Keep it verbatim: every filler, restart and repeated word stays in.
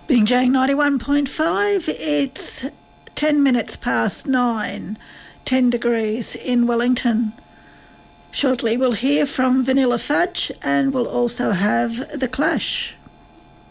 Bingjang ninety-one point five, it's ten minutes past nine, ten degrees in Wellington. Shortly we'll hear from Vanilla Fudge and we'll also have The Clash.